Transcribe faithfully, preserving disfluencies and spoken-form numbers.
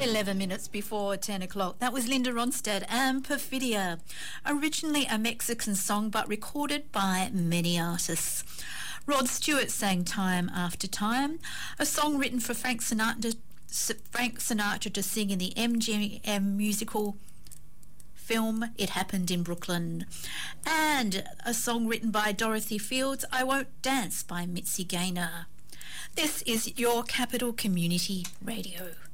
eleven minutes before ten o'clock. That was Linda Ronstadt and Perfidia, originally a Mexican song but recorded by many artists. Rod Stewart sang Time After Time, a song written for Frank Sinatra, Frank Sinatra to sing in the M G M musical film It Happened in Brooklyn, and a song written by Dorothy Fields, I Won't Dance by Mitzi Gaynor. This is your Capital Community Radio.